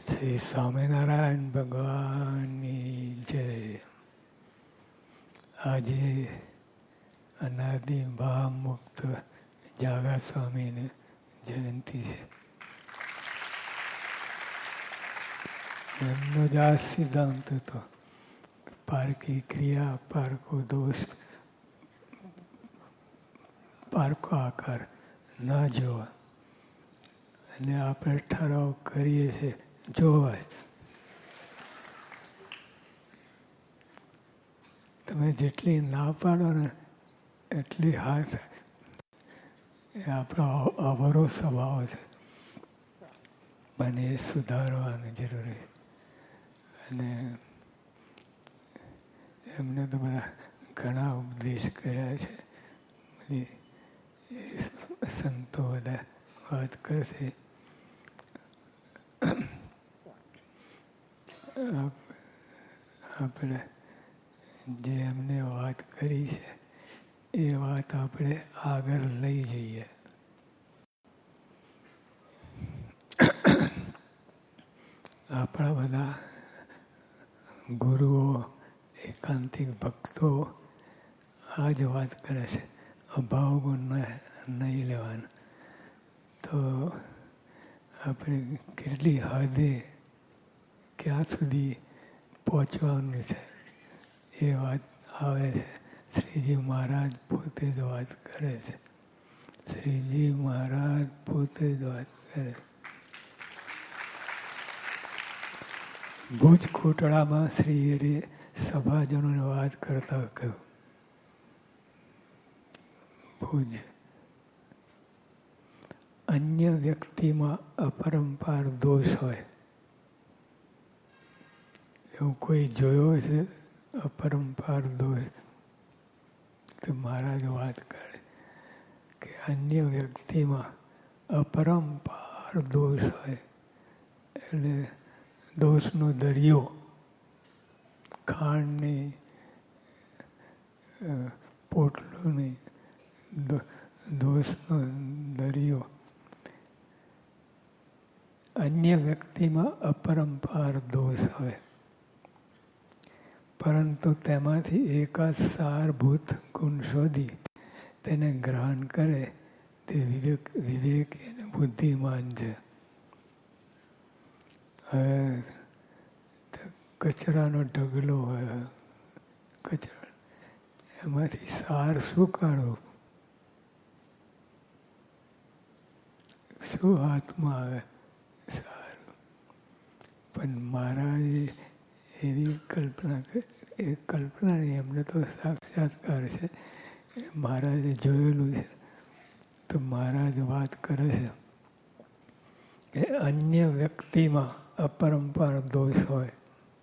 શ્રી સ્વામિનારાયણ ભગવાનની જય. આજે અનાદિ ભાવમુક્ત જાગા સ્વામીની જયંતિ છે. એમનો જ આ સિદ્ધાંત હતો, પારકી ક્રિયા, પારકો દોષ, પારકો આકાર ન જોવા. અને આપણે ઠરાવ કરીએ છીએ જોવા જ. તમે જેટલી ના પાડો ને એટલી હાથ. એ આપણો અવરો સ્વભાવ છે, પણ એ સુધારવાની જરૂર છે. અને એમને તો બધા ઘણા ઉપદેશ કર્યા છે. બધી સંતો બધા વાત કરશે. આપણે જે એમને વાત કરી છે એ વાત આપણે આગળ લઈ જઈએ. આપણા બધા ગુરુઓ, એકાંતિક ભક્તો આ જ વાત કરે છે, અભાવ ગુણ નહીં લેવાનું. તો આપણે કેટલી હદે ક્યાં સુધી પહોંચવાનું છે એ વાત આવે છે. શ્રીજી મહારાજ પોતે જ વાત કરે છે. શ્રીજી મહારાજ પોતે જ વાત કરે. ભુજ કોટડામાં શ્રી હરિ સભાજનોને વાત કરતા કહ્યું, ભુજ અન્ય વ્યક્તિમાં અપરંપાર દોષ હોય એવું કોઈ જોયો છે? અપરંપાર દોષ તો મહારાજ વાત કરે કે અન્ય વ્યક્તિમાં અપરંપાર દોષ હોય એટલે દોષનો દરિયો, ખાંડની પોટલોની દોષનો દરિયો. અન્ય વ્યક્તિમાં અપરંપાર દોષ હોય, પરંતુ તેમાંથી એકાદ સારભૂત ગુણ શોધી તેને ગ્રહણ કરે તે વિવેકી અને બુદ્ધિમાન છે. કચરાનો ઢગલો હોય, કચરા એમાંથી સાર શું કાઢવું? શું હાથમાં આવે? સારું. પણ મહારાજે એવી કલ્પના, એ કલ્પના નહીં, એમને તો સાક્ષાત્કાર છે. મહારાજે જોયેલું છે. તો મહારાજ વાત કરે છે કે અન્ય વ્યક્તિમાં અપરંપાર દોષ હોય,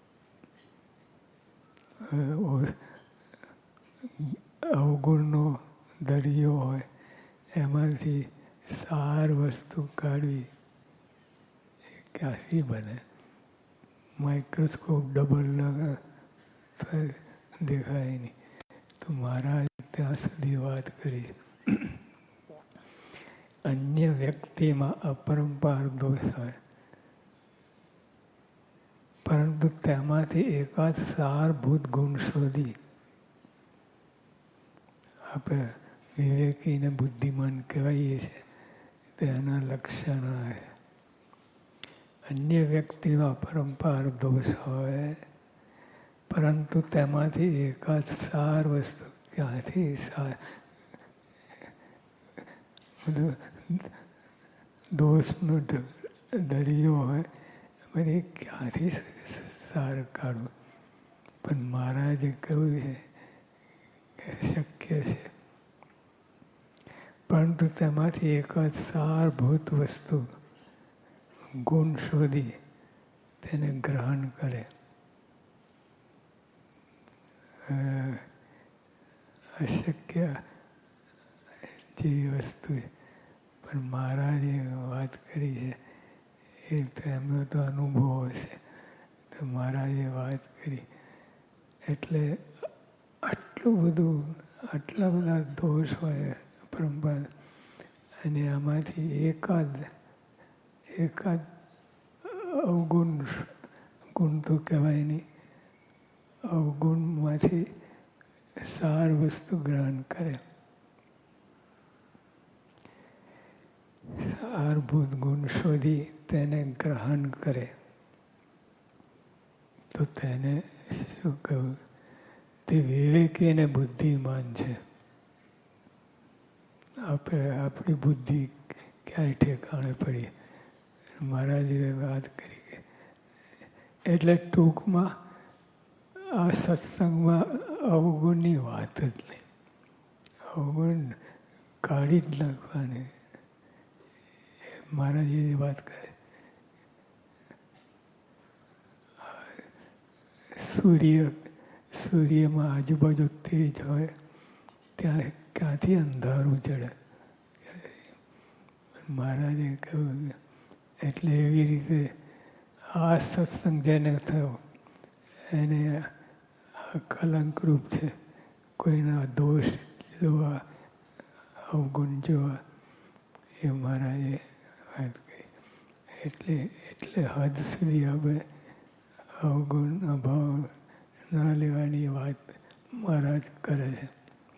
અવગુણનો દરિયો હોય, એમાંથી સાર વસ્તુ કાઢવી એ ક્યાંથી બને? માઇક્રોસ્કોપ ડબલ દેખાય નહીં. તો મહારાજ ત્યાં સુધી વાત કરી. અન્ય વ્યક્તિમાં અપરંપાર દોષ હોય, પરંતુ તેમાંથી એકાદ સારભૂત ગુણ શોધી, આપણે વિવેકીને બુદ્ધિમાન કહેવાઈએ છીએ, તેના લક્ષણ આવે. અન્ય વ્યક્તિમાં અપરંપાર દોષ હોય, પરંતુ તેમાંથી એકાદ સાર વસ્તુ, ક્યાંથી સાર? દોષનો દરિયો હોય, એમાંથી ક્યાંથી સાર કાઢવું? પણ મહારાજે કહ્યું છે કે શક્ય છે, પરંતુ તેમાંથી એકાદ સારભૂત વસ્તુ ગુણ શોધી તેને ગ્રહણ કરે. અશક્ય જેવી વસ્તુ છે. પણ મહારાજે વાત કરી છે એ તો એમનો તો અનુભવ હશે. તો મહારાજે વાત કરી એટલે આટલું બધું, આટલા બધા દોષ હોય પરંપરા, અને આમાંથી એકાદ અવગુણ ગુણ તો કહેવાય નહીં, અવગુણમાંથી સાર વસ્તુ ગ્રહણ કરે. સારભૂત ગુણ શોધી તેને ગ્રહણ કરે તો તેને શું કહ્યું? તે વિવેકી અને બુદ્ધિમાન છે. આપણી બુદ્ધિ ક્યાંય ઠેકાણે પડી. મહારાજે વાત કરી કે એટલે ટૂંકમાં આ સત્સંગમાં અવગુણની વાત જ નહીં, અવગુણ કાઢી જ નાખવાની. મહારાજે વાત કરે, સૂર્યમાં આજુબાજુ તેજ હોય ત્યાં ક્યાંથી અંધારું ચડે. મહારાજે કહ્યું એટલે એવી રીતે આ સત્સંગ જેને થયો એને આ કલંકરૂપ છે. કોઈના દોષ જોવા, અવગુણ જોવા, એ મહારાજે વાત કરી. એટલે હદ સુધી આપણે અવગુણ અભાવ ના લેવાની વાત મહારાજ કરે છે.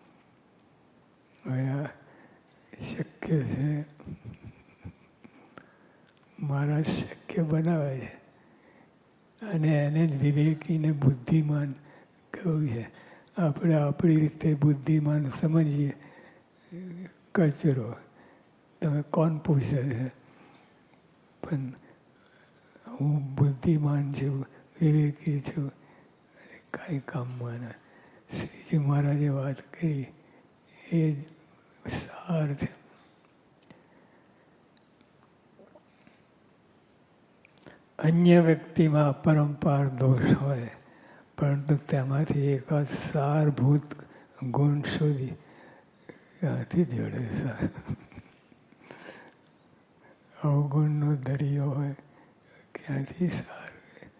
હવે આ શક્ય છે, મહારાજ શક્ય બનાવે છે અને એને જ વિવેકીને બુદ્ધિમાન કહ્યું છે. આપણે આપણી રીતે બુદ્ધિમાન સમજીએ, કચરો. તમે કોણ પૂછે છે? પણ હું બુદ્ધિમાન છું, વિવેકી છું, કાંઈ કામમાં ના. શ્રીજી મહારાજે વાત કરી એ જ સાર છે. અન્ય વ્યક્તિમાં અપરંપાર દોષ હોય, પરંતુ તેમાંથી એકાદ સારભૂત ગુણ શોધી ક્યાંથી જડે છે? અવગુણનો દરિયો હોય ક્યાંથી સાર?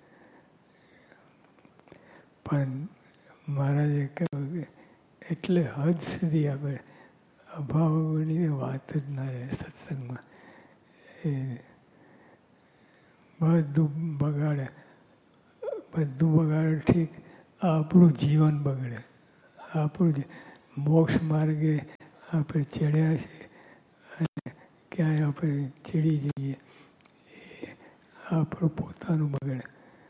પણ મહારાજે કહ્યું કે એટલે હદ સુધી આપણે અભાવની વાત જ ના રહે સત્સંગમાં. એ બધું બગાડે ઠીક, આપણું જીવન બગડે. આપણું મોક્ષ માર્ગે આપણે ચડ્યા છીએ અને ક્યાંય આપણે ચડી જઈએ, એ આપણું પોતાનું બગડે.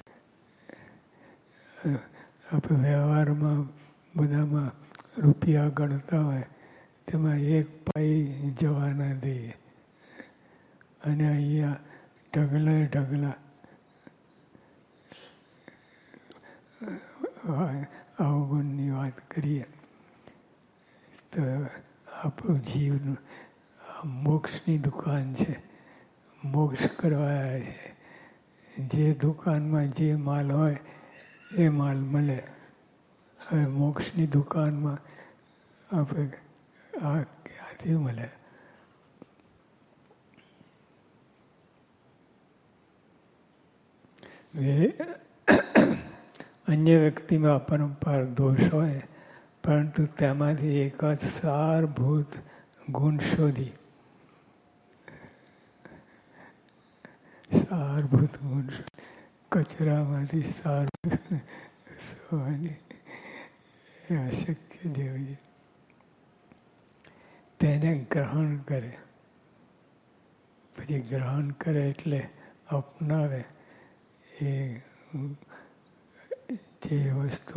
આપણે વ્યવહારમાં બધામાં રૂપિયા ગણતા હોય, તેમાં એક પાઈ જવા ના દઈએ અને અહીંયા ઢગલા અવગુણની વાત કરીએ તો આપણું જીવનું મોક્ષની દુકાન છે. મોક્ષ કરવા આવ્યા છે. જે દુકાનમાં જે માલ હોય એ માલ મળે. હવે મોક્ષની દુકાનમાં આપણે આ ક્યાંથી મળે? અન્ય વ્યક્તિમાં અપરંપાર દોષ હોય, પરંતુ તેમાંથી એકાદ સારભૂત ગુણ શોધી, સારભૂત ગુણ કચરામાંથી સારભૂત અશક્ય જેવી તેને ગ્રહણ કરે. પછી ગ્રહણ કરે એટલે અપનાવે. એ જે વસ્તુ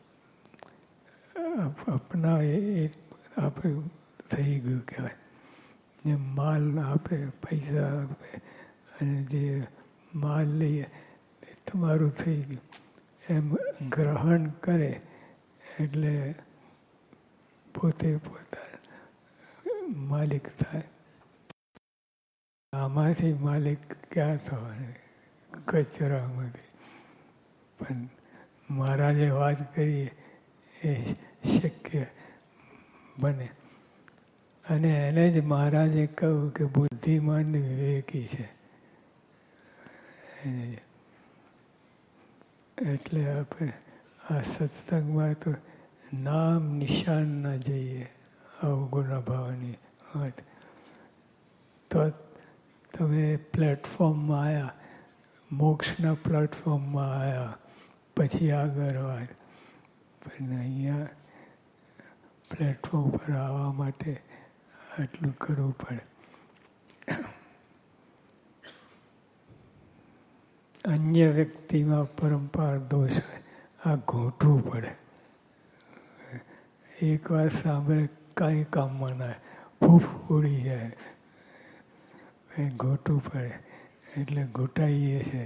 અપનાવે એ આપણે થઈ ગયું કહેવાય. જે માલ આપે, પૈસા આપે અને જે માલ લઈએ એ તમારું થઈ ગયું. એમ ગ્રહણ કરે એટલે પોતે પોતા માલિક થાય. આમાંથી માલિક ક્યાં થવાનું? કચરામાંથી. પણ મહારાજે વાત કરી એ શક્ય બને. અને એને જ મહારાજે કહ્યું કે બુદ્ધિમાન વિવેકી છે. એટલે આપણે આ સત્સંગમાં તો નામ નિશાન ના જઈએ અવગુણ અભાવની વાત. તો તમે પ્લેટફોર્મમાં આવ્યા, મોક્ષના પ્લેટફોર્મમાં આવ્યા, પછી આગળ વાત. પણ અહીંયા પ્લેટફોર્મ પર આવવા માટે આટલું કરવું પડે. અન્ય વ્યક્તિમાં પરંપરા દોષ હોય, આ ઘૂંટવું પડે. એક વાર સાંભળે કાંઈ કામમાં ના, ફૂફ ઉડી જાય, ઘૂંટવું પડે. એટલે ઘૂંટાઈએ છે.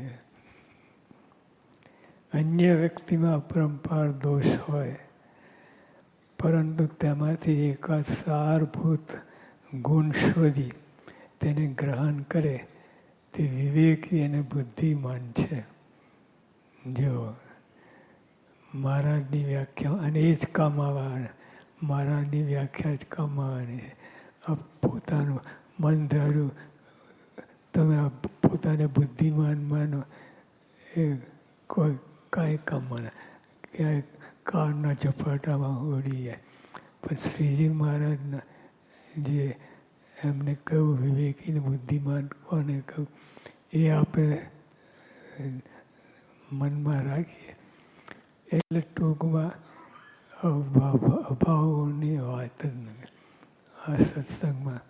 અન્ય વ્યક્તિમાં અપરંપાર દોષ હોય, પરંતુ તેમાંથી એકાદ સારભૂત ગુણ શોધી તેને ગ્રહણ કરે તે વિવેકી અને બુદ્ધિમાન છે. જો મહારાજની વ્યાખ્યા, અને એ જ કામ આવવાના, મહારાજની વ્યાખ્યા જ કામ આવવાની છે. આ પોતાનું મન ધાર્યું, તમે પોતાને બુદ્ધિમાન માનો, એ કોઈ કાંઈ કામમાં ના, ક્યાંય કારના ઝપાટામાં ઉડી જાય. પણ શ્રીજી મહારાજના જે એમને કહ્યું વિવેકીને બુદ્ધિમાન કોને કહ્યું, એ આપણે મનમાં રાખીએ. એટલે ટૂંકમાં અભાવોની વાત જ નથી. આ સત્સંગમાં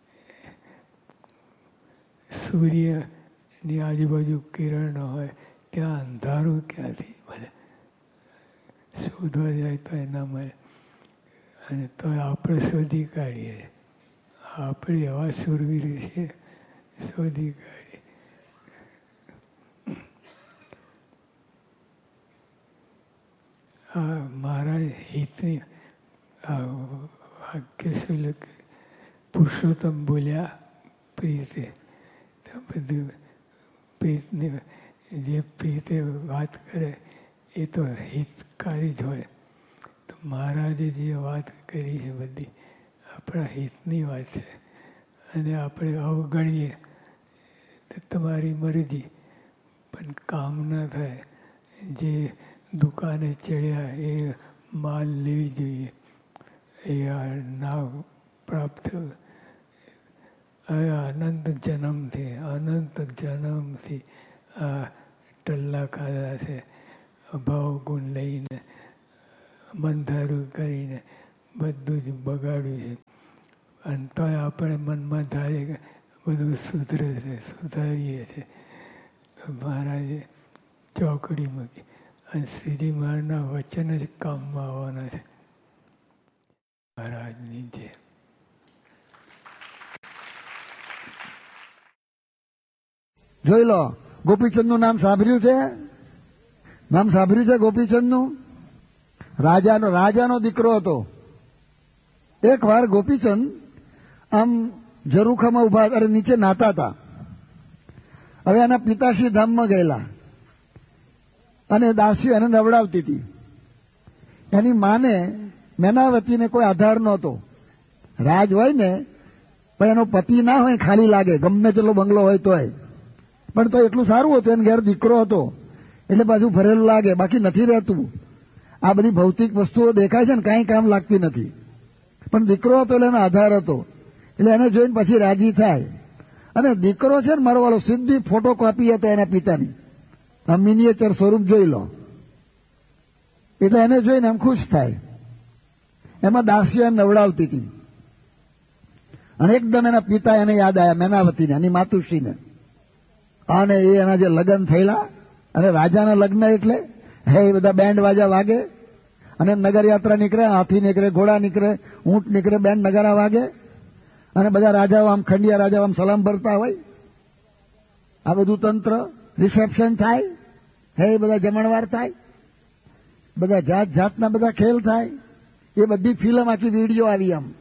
સૂર્યની આજુબાજુ કિરણ હોય, ત્યાં અંધારું ક્યાંથી મળે? શોધવા જાય તો એના મળે. અને તો આપણે શોધી કાઢીએ. આપણે એવા શૂરવીર છીએ, શોધી કાઢીએ. આ મારા હિતની વાક્ય શું લખે, પુરુષોત્તમ બોલ્યા પ્રીતે. બધું પ્રીતની જે પ્રીતે વાત કરે એ તો હિતકારી જ હોય. તો મહારાજે જે વાત કરી છે બધી આપણા હિતની વાત છે. અને આપણે અવગણીએ તો તમારી મરજી, પણ કામ ના થાય. જે દુકાને ચડ્યા એ માલ લેવી જોઈએ, એ ના પ્રાપ્ત થયું. અનંત જન્મથી આ ટલ્લા ખાધા છે, અભાવ ગુણ લઈને, મંધારું કરીને બધું જ બગાડ્યું છે. અને તોય આપણે મનમાં ધારીએ કે બધું સુધરે છે, સુધારીએ છીએ. તો મહારાજે ચોકડી મૂકી. અને શ્રીજી મહારાજના વચન જ કામમાં આવવાના છે. મહારાજની જે જોઈ લો, ગોપીચંદનું નામ સાંભળ્યું છે? નામ સાંભળ્યું છે ગોપીચંદનું? રાજાનો દીકરો હતો. એક વાર ગોપીચંદ આમ ઝરૂખામાં ઉભા, અરે નીચે નાતા હતા. હવે એના પિતાશ્રી ધામમાં ગયેલા અને દાસીઓ એને નવડાવતી હતી. એની માને મેનાવતીને કોઈ આધાર નહોતો. રાજ હોય ને, પણ એનો પતિ ના હોય, ખાલી લાગે, ગમે તેટલો બંગલો હોય તોય. પણ તો એટલું સારું હતું, એને ઘેર દીકરો હતો એટલે પાછું ભરેલું લાગે, બાકી નથી રહેતું. આ બધી ભૌતિક વસ્તુઓ દેખાય છે ને, કાંઈ કામ લાગતી નથી. પણ દીકરો હતો એટલે એનો આધાર હતો, એટલે એને જોઈને પછી રાજી થાય. અને દીકરો છે ને મારો વાળો, સીધી ફોટો કોપી હતો એના પિતાની. આ મિનિએચર સ્વરૂપ જોઈ લો, એટલે એને જોઈને એમ ખુશ થાય. એમાં દાસીઓ એને નવડાવતી હતી. અને એકદમ એના પિતા એને યાદ આવ્યા, મેનાવતીને, એની માતુશ્રીને. અને એ એના જે લગ્ન થયેલા, અને રાજાના લગ્ન એટલે હે એ બધા બેન્ડ વાજા વાગે, અને નગરયાત્રા નીકળે, હાથી નીકળે, ઘોડા નીકળે, ઊંટ નીકળે, બેન્ડ નગારા વાગે, અને બધા રાજાઓ આમ, ખંડિયા રાજાઓ આમ સલામ ભરતા હોય. આ બધું તંત્ર, રિસેપ્શન થાય, હે એ બધા જમણવાર થાય, બધા જાત જાતના બધા ખેલ થાય. એ બધી ફિલ્મ, આખી વિડીયો આવી આમ.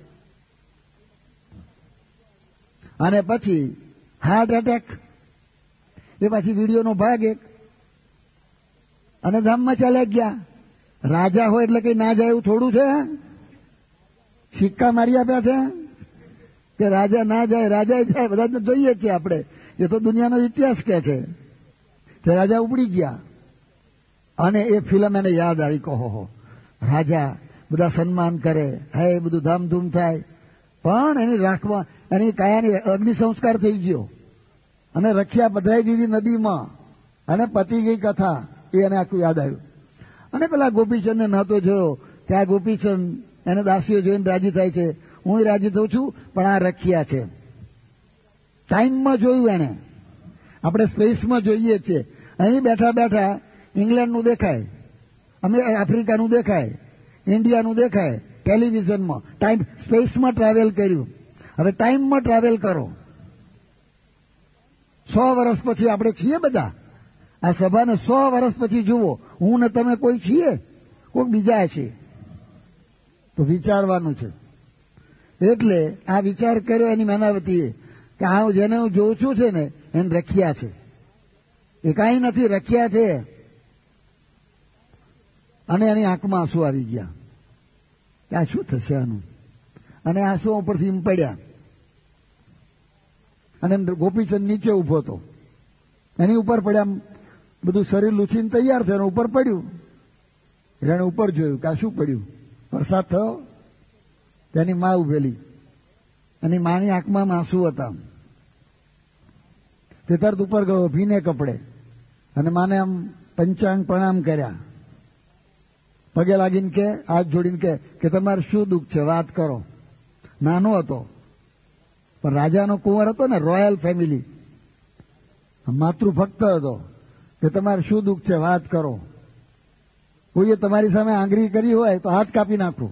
અને પછી હાર્ટ એટેક, એ પાછી વિડીયોનો ભાગ એક. અને ધામમાં ચાલ્યા ગયા. રાજા હોય એટલે કઈ ના જાય એવું થોડું છે? સિક્કા મારી આપ્યા છે કે રાજા ના જાય, રાજા જાય, બધા જોઈએ છીએ આપણે. એ તો દુનિયાનો ઇતિહાસ કે છે. તે રાજા ઉપડી ગયા અને એ ફિલ્મ એને યાદ આવી. કહો, રાજા બધા સન્માન કરે, હે બધું ધામધૂમ થાય, પણ એની રાખવા, એની કાયાની અગ્નિ સંસ્કાર થઈ ગયો અને રખ્યા પધરાઈ દીધી નદીમાં. અને પતી ગઈ કથા. એ એને આખું યાદ આવ્યું. અને પેલા ગોપીચંદને નહોતો જોયો કે આ ગોપીચંદ એને દાસીઓ જોઈને રાજી થાય છે, હું રાજી થઉં છું, પણ આ રખિયા છે. ટાઈમમાં જોયું એને. આપણે સ્પેસમાં જોઈએ જ છે. અહીં બેઠા બેઠા ઇંગ્લેન્ડનું દેખાય, આફ્રિકાનું દેખાય, ઇન્ડિયાનું દેખાય ટેલિવિઝનમાં. ટાઈમ સ્પેસમાં ટ્રાવેલ કર્યું. હવે ટાઈમમાં ટ્રાવેલ કરો. 100 વર્ષ પછી આપણે છીએ બધા. આ સભાને 100 વર્ષ પછી જુઓ. હું ને તમે કોઈ છીએ? કોઈ બીજા છે? તો વિચારવાનું છે. એટલે આ વિચાર કર્યો એની માનવતીએ કે આ જેને હું જોઉં છું છે ને એને રખ્યા છે. એ કાંઈ નથી, રખ્યા છે. અને એની આંખમાં આંસુ આવી ગયા કે આ શું થશે આનું. અને આંસુ ઉપરથી એમ પડ્યા. અને ગોપીચંદ નીચે ઉભો હતો, એની ઉપર પડ્યા. બધું શરીર લૂછીને તૈયાર થયું, ઉપર પડ્યું. એને ઉપર જોયું કે આ શું પડ્યું. વરસાદ થયો. તેની મા ઉભેલી. એની માની આંખમાં આંસુ હતા. તે તરત ઉપર ગયો ભીને કપડે અને માને આમ પંચાંગ પ્રણામ કર્યા. પગે લાગીને કે હાથ જોડીને કે તમારે શું દુઃખ છે, વાત કરો. નાનો હતો પણ રાજાનો કુંવર હતો ને, રોયલ ફેમિલી, માતૃભક્ત હતો. કે તમારે શું દુઃખ છે, વાત કરો. કોઈએ તમારી સામે આંગળી કરી હોય તો હાથ કાપી નાખું.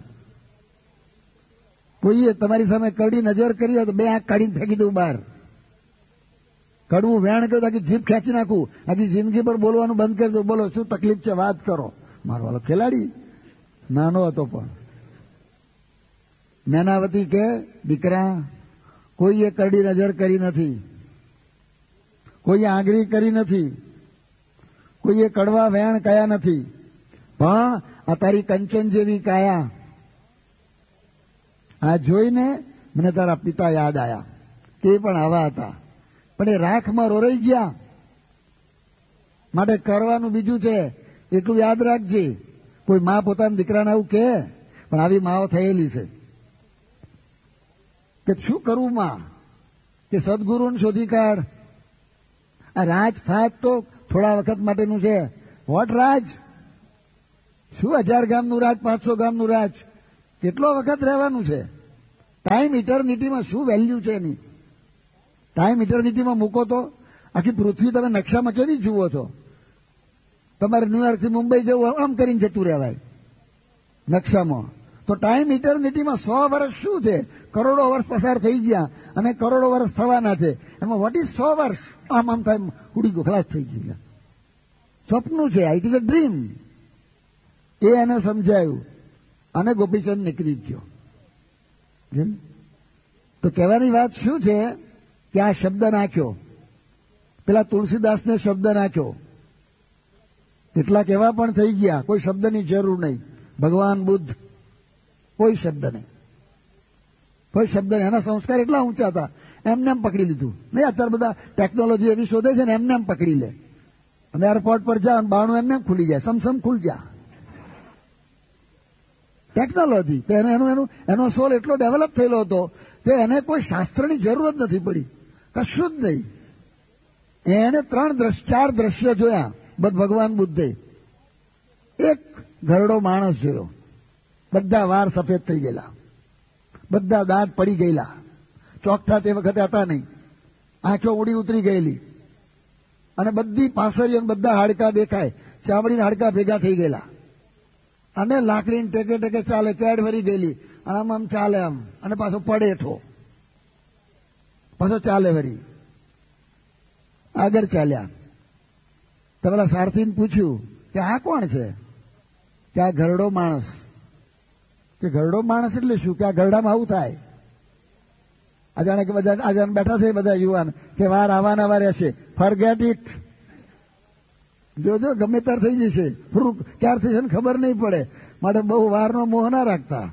કોઈએ તમારી સામે કરડી નજર કરી હોય તો 2 આંખ કાઢીને ફેંકી દઉં બહાર. કડવું વેણ કર્યું તો આખી જીભ ખેંચી નાખું. આખી જિંદગી પર બોલવાનું બંધ કરી દઉં. બોલો શું તકલીફ છે, વાત કરો. મારો વાલો ખેલાડી નાનો હતો પણ. મેનાવતી કે દીકરા, કોઈએ કરડી નજર કરી નથી, કોઈએ આંગળી કરી નથી, કોઈએ કડવા વેણ કયા નથી, પણ આ તારી કંચન જેવી કાયા, આ જોઈને મને તારા પિતા યાદ આવ્યા. તે પણ આવા હતા, પણ એ રાખમાં રોરાઈ ગયા. માટે કરવાનું બીજું છે, એટલું યાદ રાખજે. કોઈ મા પોતાના દીકરાને આવું કહે, પણ આવી માઓ થયેલી છે. કે શું કરવું માં, કે સદગુરુને શોધી કાઢ. આ રાજ ફાજ તો થોડા વખત માટેનું છે. વોટ રાજ? શું 1000 ગામનું રાજ, 500 ગામનું રાજ? કેટલો વખત રહેવાનું છે? ટાઈમ ઇટર્નિટીમાં શું વેલ્યુ છે એની? ટાઈમ ઇટર્નિટીમાં મૂકો તો આખી પૃથ્વી તમે નકશામાં કેવી જુઓ છો? તમારે ન્યુયોર્કથી મુંબઈ જવું આમ કરીને જતું રહેવાય નકશામાં. તો ટાઈમ ઇટર્નિટીમાં 100 વર્ષ શું છે? કરોડો વર્ષ પસાર થઈ ગયા અને કરોડો વર્ષ થવાના છે. એમાં વોટ ઇઝ 100 વર્ષ? આમ આમ થાય, ઉડી ગયો, ખલાસ થઈ ગયા. સપનું છે, ઇટ ઇઝ અ ડ્રીમ. એ એને સમજાયું અને ગોપીચંદ નીકળી ગયો. તો કહેવાની વાત શું છે કે આ શબ્દ નાખ્યો, પેલા તુલસીદાસને શબ્દ નાખ્યો. કેટલાક એવા પણ થઈ ગયા, કોઈ શબ્દની જરૂર નહીં. ભગવાન બુદ્ધ, કોઈ શબ્દ નહીં, કોઈ શબ્દ નહીં. એના સંસ્કાર એટલા ઊંચા હતા, એમને એમ પકડી લીધું. નહીં અત્યારે બધા ટેકનોલોજી એવી શોધે છે ને, એમને એમ પકડી લે. અને એરપોર્ટ પર જાઓ, બારણું એમને એમ ખુલી જાય, સમસમ ખુલ જા. ટેકનોલોજી એનો સોલ એટલો ડેવલપ થયેલો હતો કે એને કોઈ શાસ્ત્રની જરૂર જ નથી પડી, કશું જ નહીં. એને 4 દ્રશ્યો જોયા ભગવાન બુદ્ધે. એક ઘરડો માણસ જોયો, બધા વાળ સફેદ થઈ ગયેલા, બધા દાંત પડી ગયેલા, ચોકઠા તે વખતે હતા નહીં, આંખો ઉડી ઉતરી ગયેલી, અને બધી પાસળીઓ બધા હાડકા દેખાય, ચામડીના હાડકા ભેગા થઈ ગયેલા, અને લાકડીને ટેકે ટેકે ચાલે, કેડ ભરી ગયેલી, અને આમ ચાલે આમ, અને પાછો પડે હેઠો, પાછો ચાલે વરી. આગળ ચાલ્યા. તો પેલા સારથીને પૂછ્યું કે આ કોણ છે? કે આ ઘરડો માણસ. કે ઘરડો માણસ એટલે શું? કે આ ઘરડામાં આવું થાય. આ જાણે કે બધા આ બેઠા છે બધા યુવાન કે વાર આવવાના વાર રહેશે, ફરગેટ ઇટ. જોજો ગમે ત્યારે થઈ જશે, ક્યારે થશે ને ખબર નહીં પડે. માટે બહુ વારનો મોહ ના રાખતા.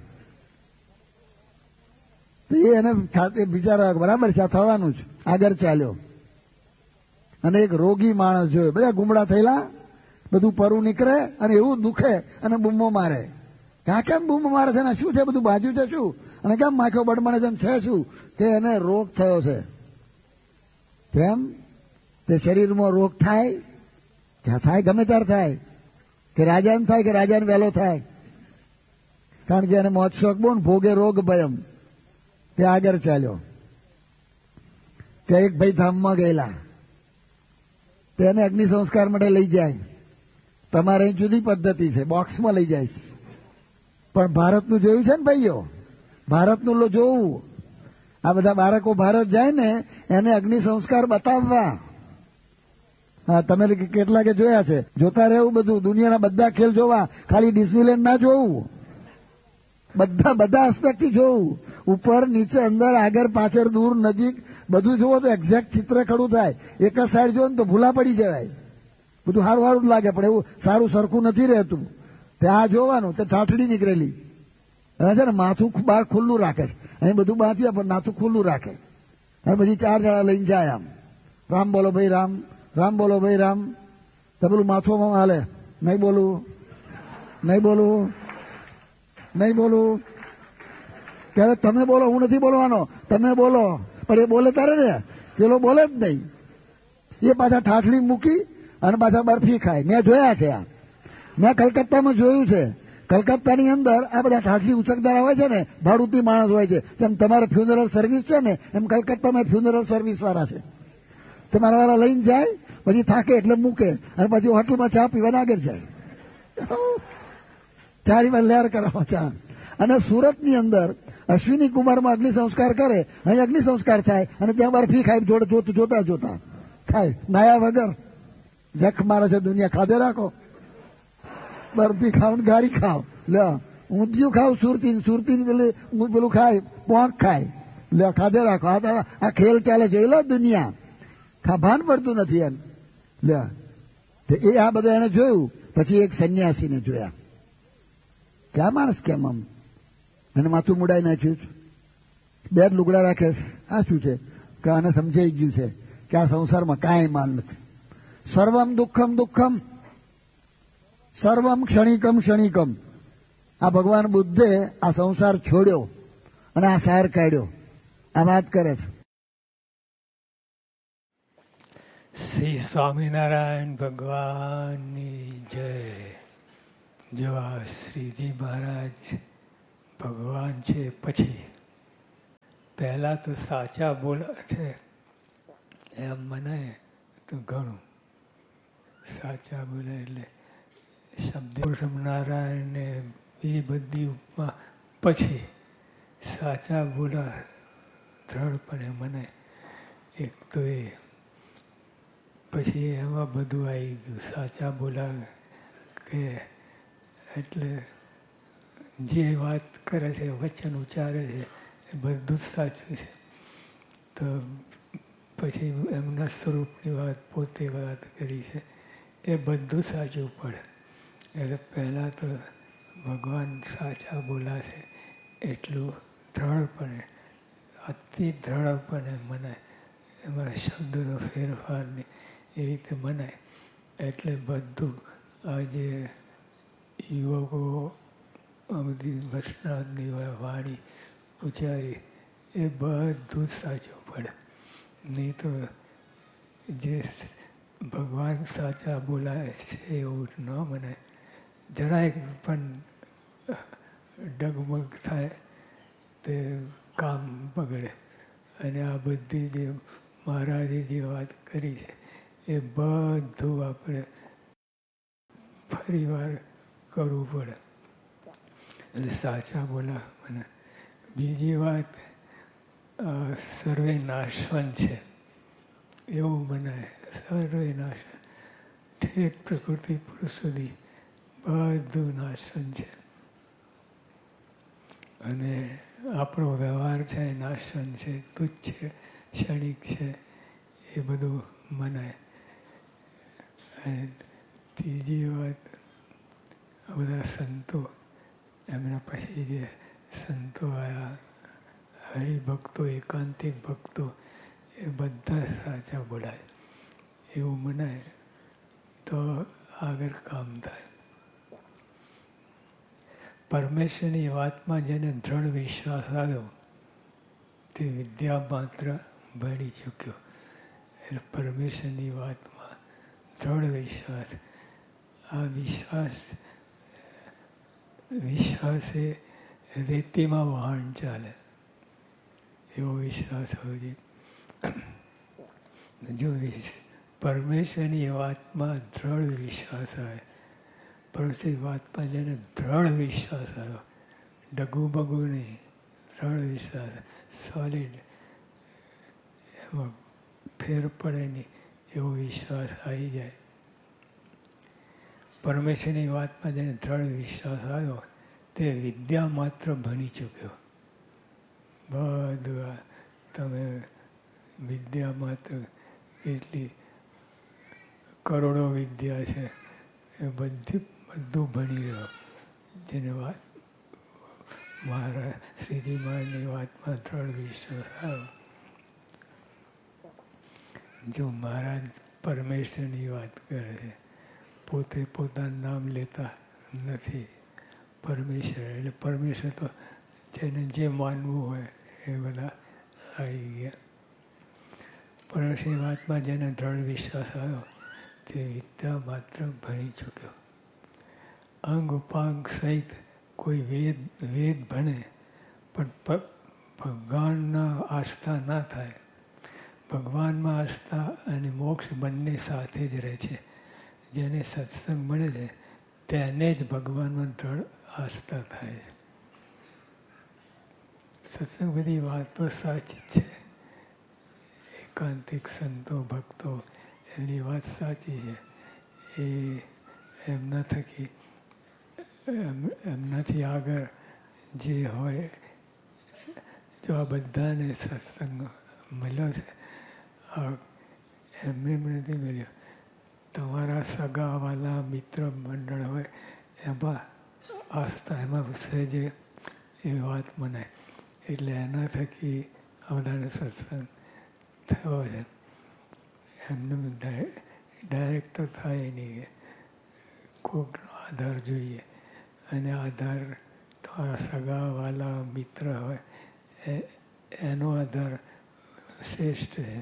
એને ખાતે બિચારા બરાબર છે, થવાનું જ. આગળ ચાલ્યો અને એક રોગી માણસ જોયો, બધા ગુમડા થયેલા, બધું પરું નીકળે અને એવું દુખે અને બૂમો મારે. ક્યાં કેમ બૂમો મારે છે ને? શું છે? બધું બાજુ છે શું? અને કેમ માખો બળમણે છે શું? કે એને રોગ થયો છે. કેમ? તે શરીરમાં રોગ થાય ત્યાં થાય ગમે ત્યારે થાય, કે રાજાને થાય કે રાજાને વહેલો થાય, કારણ કે એને મોજ શોખ બહુ ને ભોગે રોગ ભયમ. ત્યાં આગળ ચાલ્યો. ત્યાં એક ભાઈ ધામમાં ગયેલા, તેને અગ્નિ સંસ્કાર માટે લઈ જાય. તમારે અહીં જુદી પદ્ધતિ છે, બોક્સમાં લઈ જાય છે. પણ ભારતનું જોયું છે ને ભાઈઓ, ભારતનું લો જોવું. આ બધા બાળકો ભારત જાય ને એને અગ્નિ સંસ્કાર બતાવવા. હા, તમે કેટલા કે જોયા છે, જોતા રહેવું બધું, દુનિયાના બધા ખેલ જોવા, ખાલી ડિઝનીલેન્ડ ના જોવું, બધા એસ્પેક્ટથી જોવું. ઉપર નીચે અંદર આગળ પાછળ દૂર નજીક બધું જોવો તો એક્ઝેક્ટ ચિત્ર ખડું થાય. એક જ સાઈડ જોવો ને તો ભૂલા પડી જવાય. બધું સારું સારું જ લાગે પણ એવું સારું સરખું નથી રહેતું. ત્યાં જોવાનું તે ઠાઠડી નીકળેલી હવે છે ને, માથું બહાર ખુલ્લું રાખે છે. અહીં બધું બાંધ્યા પણ માથું ખુલ્લું રાખે. અને પછી 4 જણા લઈને જાય આમ, રામ બોલો ભાઈ રામ, રામ બોલો ભાઈ રામ. તો પેલું માથું હાલે, નહીં બોલું, નહીં બોલું, નહીં બોલું. ત્યારે તમે બોલો, હું નથી બોલવાનો, તમે બોલો. પણ એ બોલે તારે ને, પેલો બોલે જ નહીં. એ પાછા ઠાઠડી મૂકી અને પાછા બરફી ખાય. મેં જોયા છે આ, મેં કલકત્તામાં જોયું છે. કલકત્તાની અંદર આ બધા ઠાઠડી ઉચકદાર હોય છે ને, ભાડુતી માણસ હોય છે. જેમ તમારે ફ્યુનરલ સર્વિસ છે ને, એમ કલકત્તામાં ફ્યુનરલ સર્વિસ વાળા છે. તમારા વાળા લઈને જાય, પછી થાકે એટલે મૂકે અને પછી હોટલમાં ચા પીવાને આગળ જાય. ચારી વાર લહેર કરાવો ચા. અને સુરતની અંદર અશ્વિની કુમારમાં અગ્નિ સંસ્કાર કરે, અહીં અગ્નિ સંસ્કાર થાય અને ત્યાં બરફી ખાય, જોતા જોતા ખાય, નાયા વગર. જખ મારે છે દુનિયા, ખાધે રાખો. બરફી ખાવ ને ગારી ખાવ, લે ઊંધિયું ખાવ, સુરતી પેલું ખાય, પોંક ખાય, લે ખાધે રાખો. આ ખેલ ચાલે, જોઈ લો દુનિયા. ભાન પડતું નથી એમ. લે એ આ બધા એને જોયું. પછી એક સંન્યાસીને જોયા કે આ માણસ કેમ આમ, એને માથું મુડાઈ નાખ્યું છે, 2 લુગડા રાખે છે. આ શું છે? કે આને સમજાઈ ગયું છે કે આ સંસારમાં કાંઈ માન નથી. સર્વમ દુઃખમ દુઃખમ, સર્વમ ક્ષણિકમ ક્ષણિકમ. આ ભગવાન બુદ્ધે આ સંસાર છોડ્યો અને આ સાર કાઢ્યો. આ વાત કરે છે. શ્રી સ્વામિનારાયણ ભગવાનની જય. જો આ શ્રીજી મહારાજ ભગવાન છે, પછી પહેલા તો સાચા બોલે છે એમ મને તો ઘણું. સાચા બોલે એટલે શબ્દ નારાયણને એ બધી ઉપમા, પછી સાચા બોલા દ્રઢપણે મને એક તો એ, પછી એમાં બધું આવી ગયું. સાચા બોલા કે એટલે જે વાત કરે છે, વચન ઉચ્ચારે છે, એ બધું જ સાચું છે. તો પછી એમના સ્વરૂપની વાત, પોતે વાત કરી છે, એ બધું સાચું પડે. એટલે પહેલાં તો ભગવાન સાચા બોલાશે એટલું દ્રઢપણે, અતિ દ્રઢપણે મને, એમાં શબ્દનો ફેરફાર નહીં, એ રીતે મનાય. એટલે બધું આજે યુવકો બધી વચનાની વાણી ઉચ્ચારી, એ બધું જ સાચું પડે. નહીં તો જે ભગવાન સાચા બોલાય છે એવું ન મનાય. જરાય પણ ડગમગ થાય તે કામ બગડે. અને આ બધી જે મહારાજે જે વાત કરી છે એ બધું આપણે ફરી વાર કરવું પડે. એટલે સાચા બોલા મને. બીજી વાત, સર્વે નાશવંત છે એવું બનાય. સર્વે નાશવંત, ઠેઠ પ્રકૃતિ પુરુષ સુધી બધું નાશવંત છે. અને આપણો વ્યવહાર છે એ નાશવંત છે, તુચ્છ છે, ક્ષણિક છે, એ બધું મનાય. અને ત્રીજી વાત, આ બધા સંતો, એમના પછી જે સંતો આવ્યા, હરિભક્તો, એકાંતિક ભક્તો, એ બધા સાચા બોલાય એવું મનાય તો આગળ કામ થાય. પરમેશ્વરની વાતમાં જેને દ્રઢ વિશ્વાસ આવ્યો તે વિદ્યા માત્ર ભણી ચૂક્યો. એટલે પરમેશ્વરની વાતમાં દ્રઢ વિશ્વાસ. આ વિશ્વાસે રેતીમાં વહાણ ચાલે એવો વિશ્વાસ હોવો જોઈએ. જો પરમેશ્વરની વાતમાં દ્રઢ વિશ્વાસ આવે, પરમેશ્વરની વાતમાં જેને દ્રઢ વિશ્વાસ આવ્યો, ડગુ બગુ નહીં, દ્રઢ વિશ્વાસ, સોલિડ, એમાં ફેર પડે નહીં એવો વિશ્વાસ આવી જાય. પરમેશ્વરની વાતમાં જેને દ્રઢ વિશ્વાસ આવ્યો તે વિદ્યા માત્ર ભણી ચૂક્યો. બધું તમે વિદ્યા માત્ર કેટલી કરોડો વિદ્યા છે એ બધું ભણી રહ્યો. જેને વાત શ્રીજી મહારાજની વાતમાં દ્રઢ વિશ્વાસ આવ્યો. જો મહારાજ પરમેશ્વરની વાત કરે છે, પોતે પોતાનું નામ લેતા નથી. પરમેશ્વર એટલે પરમેશ્વર તો જેને જે માનવું હોય એ બધા આવી ગયા. પરમેશ્વરની વાતમાં જેને દ્રઢ વિશ્વાસ આવ્યો તે વિદ્યા માત્ર ભણી ચૂક્યો. અંગ ઉપાંગ સહિત કોઈ વેદ ભણે પણ ભગવાનના આસ્થા ના થાય. ભગવાનમાં આસ્થા અને મોક્ષ બંને સાથે જ રહે છે. જેને સત્સંગ મળે છે તેને જ ભગવાનમાં દ્રઢ આસ્થા થાય છે. સત્સંગ બધી વાતો સાચી જ છે. એકાંતિક સંતો ભક્તો એમની વાત સાચી છે. એ એમનાથી આગળ જે હોય, જો આ બધાને સત્સંગ મળ્યો છે, એમને નથી મળ્યો. તમારા સગાવાલા મિત્ર મંડળ હોય એમાં આસ્થા, એમાં સહેજે એ વાત મનાય. એટલે એના થકી આ બધાને સત્સંગ થયો છે. એમને ડાયરેક્ટ તો થાય નહીં, કોઈકનો આધાર જોઈએ. અને આધાર તમારા સગાવાલા મિત્ર હોય એનો આધાર શ્રેષ્ઠ છે.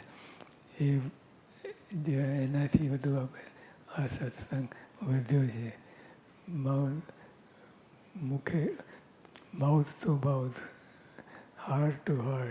એનાથી બધું આપણે આ સત્સંગ વધ્યો છે. Mouth to mouth, heart two heart.